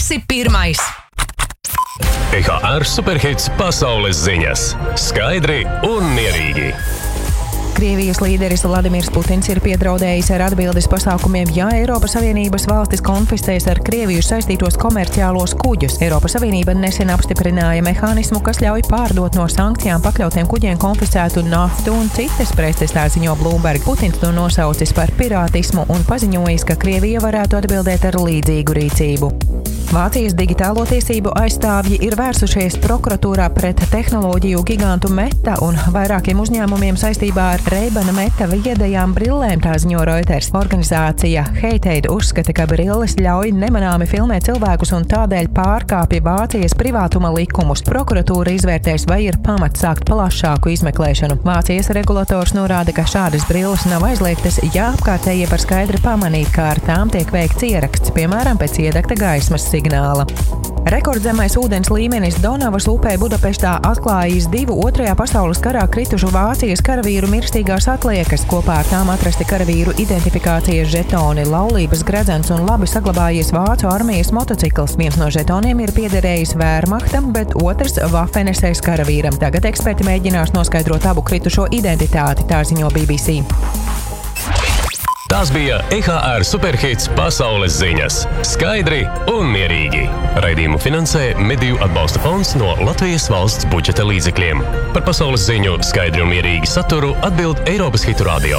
esi pirmais! EHR Superhits pasaules ziņas. Skaidri un mierīgi. Krievijas līderis Vladimirs Putins ir piedraudējis ar atbildes pasākumiem, ja Eiropas Savienības valstis konfiscēs ar Krieviju saistītos komerciālos kuģus. Eiropas Savienība nesen apstiprināja mehānismu, kas ļauj pārdot no sankcijām pakļautiem kuģiem konfiscētu naftu un citas preces, tā ziņo Bloomberg. Putins to nosaucis par pirātismu un paziņojis, ka Krievija varētu atbildēt ar līdzīgu rīcību. Vācijas digitālo tiesību aizstāvji ir vērsušies prokuratūrā pret tehnoloģiju gigantu Meta un vairākiem uzņēmumiem saistībā ar Ray-Ban Meta viedajām brillēm, tā ziņo Reuters. Organizācija Heyteid uzskata, ka brilles ļauj nemanāmi filmēt cilvēkus un tādēļ pārkāpja Vācijas privātuma likumus. Prokuratūra izvērtēs, vai ir pamats sākt plašāku izmeklēšanu. Vācijas regulators norāda, ka šādas brilles nav aizliegtas, ja apkārtējie var skaidri pamanīt, kā ar tām tiek veikts ieraksts, piemēram, pēc iedegta gaismas signāla. Rekordzemais ūdens līmenis Donavas upē Budapeštā atklājis 2 Otrajā pasaules karā kritušu Vācijas karavīru mirstīgās atliekas. Kopā ar tām atrasti karavīru identifikācijas žetoni, laulības gredzens un labi saglabājies Vācu armijas motocikls. Viens no žetoniem ir piederējis Wehrmachtam, bet otrs Waffen-SS karavīram. Tagad eksperti mēģinās noskaidrot abu kritušo identitāti, tā ziņo BBC. Tās bija EHR Superhits pasaules ziņas. Skaidri un mierīgi. Raidījumu finansē Mediju atbalsta fonds no Latvijas valsts budžeta līdzekļiem. Par pasaules ziņu skaidri un mierīgi saturu atbild Eiropas Hitu Radio.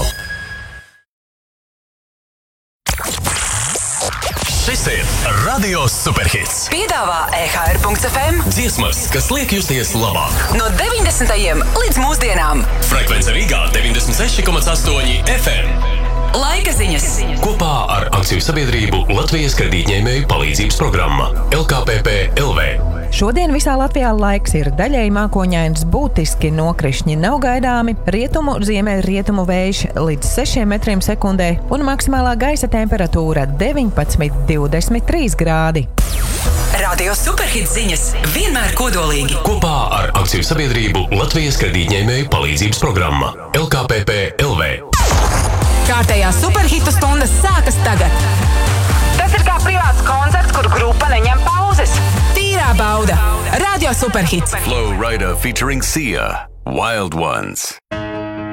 Šis ir Radio Superhits. Piedāvā EHR.FM Dziesmas, kas liek justies labāk. no 90. līdz mūsdienām. Frekvence Rīgā 96,8 FM. Laika ziņas. Kopā ar akciju sabiedrību Latvijas kredītņēmēju palīdzības programma LKPP LV. Šodien visā Latvijā laiks ir daļēji mākoņains, būtiski nokrišņi nav gaidāmi, rietumu, ziemeļrietumu vējš līdz 6 metriem sekundē un maksimālā gaisa temperatūra 19–23 grādi. Radio Superhits ziņas vienmēr kodolīgi. Kopā ar akciju sabiedrību Latvijas kredītņēmēju palīdzības programma LKPP LV. Kārtējā Superhitu stundas sākas tagad. Tas ir kā privāts koncerts, kur grupa neņem pauzes. Tīrā bauda. Radio Superhits. Flow Rider featuring Sia, Wild Ones.